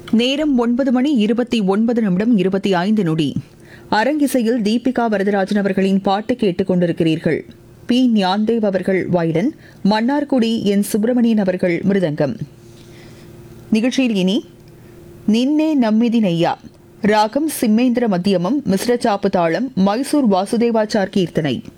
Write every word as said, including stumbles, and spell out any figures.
நேரம் ஒன்பது மணி இருபத்தி ஒன்பது நிமிடம் இருபத்தி ஐந்து நொடி. அரங்கிசையில் தீபிகா வரதராஜன் அவர்களின் பாட்டு கேட்டுக் கொண்டிருக்கிறீர்கள். பி ஞான்தேவ் அவர்கள் வயலின், மன்னார்குடி என் சுப்பிரமணியன் அவர்கள் மிருதங்கம். நிகழ்ச்சியில் இனி நின்னே நம்மிதி நெய்யா, ராகம் சிம்மேந்திர மத்தியமம், மிஸ்ர சாப்பு தாளம், மைசூர் வாசுதேவாச்சார் கீர்த்தனை.